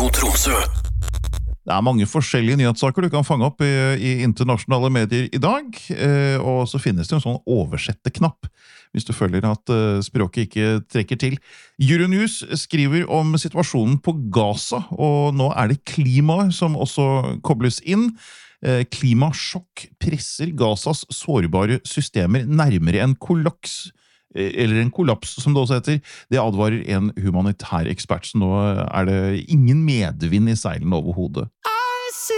Radio Tromsø. Det mange forskjellige nyhetssaker du kan fange opp i internasjonale medier i dag, og så finnes det en sånn oversette-knapp, hvis du føler at språket ikke trekker til. Euronews skriver om situasjonen på Gaza, og nå det klimaet som også kobles inn. Klimasjokk presser Gazas sårbare systemer nærmere en kollaps, eller en kollaps som det også heter. Det advarer en humanitær ekspert, så nå det ingen medvind i seilene over hodet.